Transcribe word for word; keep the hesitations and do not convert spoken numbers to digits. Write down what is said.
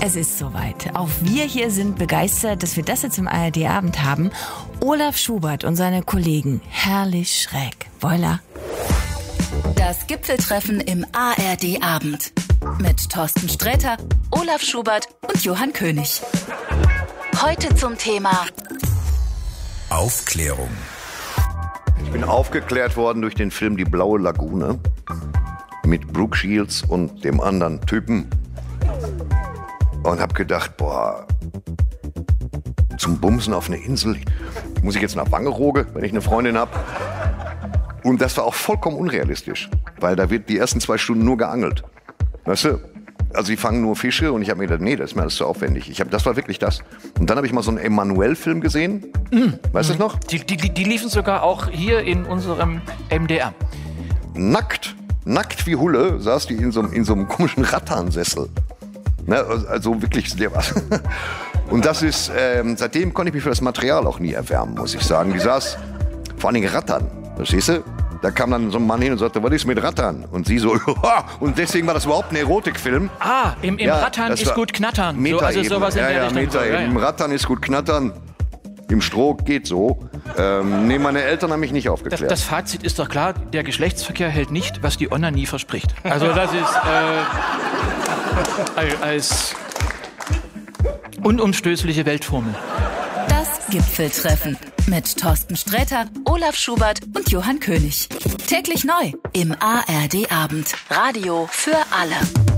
Es ist soweit. Auch wir hier sind begeistert, dass wir das jetzt im A R D-Abend haben. Olaf Schubert und seine Kollegen. Herrlich schräg. Voila. Das Gipfeltreffen im A R D-Abend. Mit Thorsten Sträter, Olaf Schubert und Johann König. Heute zum Thema Aufklärung. Ich bin aufgeklärt worden durch den Film Die Blaue Lagune mit Brooke Shields und dem anderen Typen. Und hab gedacht, boah, zum Bumsen auf eine Insel muss ich jetzt nach Wangerooge, wenn ich eine Freundin hab. Und das war auch vollkommen unrealistisch, weil da wird die ersten zwei Stunden nur geangelt. Weißt du? Also die fangen nur Fische und ich habe mir gedacht, nee, das ist mir alles zu aufwendig. Ich hab, das war wirklich das. Und dann habe ich mal so einen Emanuel-Film gesehen. Mm. Weißt du mm. noch? Die, die, die liefen sogar auch hier in unserem M D R. Nackt, nackt wie Hulle saß die in so, in so einem komischen Rattansessel. Ne, also wirklich sehr was. Und das ist, ähm, seitdem konnte ich mich für das Material auch nie erwärmen, muss ich sagen. Die saß vor allen Dingen Rattern, verstehst du? Da kam dann so ein Mann hin und sagte, was ist mit Rattern? Und sie so, und deswegen war das überhaupt ein Erotikfilm. Ah, im, im ja, Rattern ist gut knattern. So, also sowas in ja, der ja, Richtung. Meta Ja, ja. Im Rattern ist gut knattern. Im Stroh geht so. Ähm, nee, meine Eltern haben mich nicht aufgeklärt. Das, das Fazit ist doch klar, der Geschlechtsverkehr hält nicht, was die Onanie verspricht. Also das ist äh, als unumstößliche Weltformel. Das Gipfeltreffen mit Thorsten Sträter, Olaf Schubert und Johann König. Täglich neu im A R D-Abend. Radio für alle.